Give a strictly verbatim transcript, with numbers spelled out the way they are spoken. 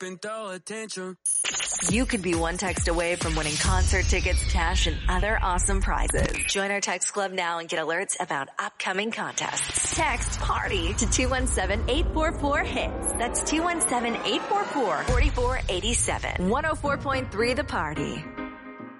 pintado de attention. You could be one text away from winning concert tickets, cash, and other awesome prizes. Join our text club now and get alerts about upcoming contests. Text PARTY to two one seven, eight four four, HITS. That's two one seven, eight four four, four four eight seven. one oh four point three The Party.